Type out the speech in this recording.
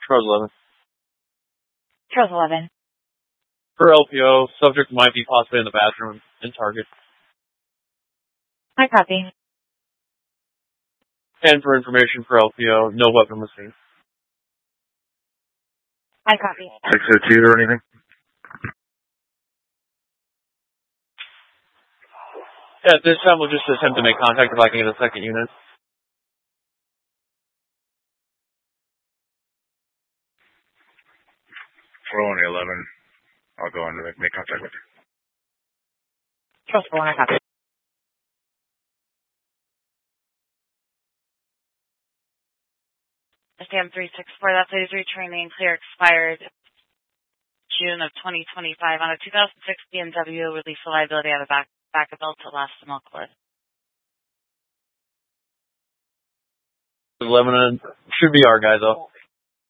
Charles 11. Charles 11. For LPO, subject might be possibly in the bathroom in Target. I copy. And for information for LPO, no weapon was seen. I copy. 602 or anything? Yeah, at this time we'll just attempt to make contact if I can get a second unit. We're only 11. I'll go in and make contact with you. Charles 1, I copy. SDM 364, that's a retraining clear expired June of 2025 on a 2006 BMW, release the liability out of backup belt to last the milk cord. 11 should be our guy though.